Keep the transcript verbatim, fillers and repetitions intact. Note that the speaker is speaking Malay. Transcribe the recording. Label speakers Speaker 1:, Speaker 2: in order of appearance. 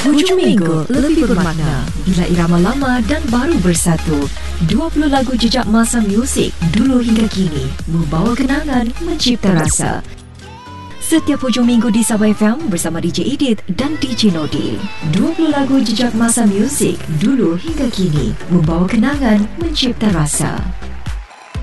Speaker 1: Hujung minggu lebih bermakna bila irama lama dan baru bersatu. dua puluh lagu jejak masa muzik dulu hingga kini, membawa kenangan, mencipta rasa. Setiap hujung minggu di Sabah F M bersama D J Edith dan D J Nodil. dua puluh lagu jejak masa muzik dulu hingga kini, membawa kenangan, mencipta rasa.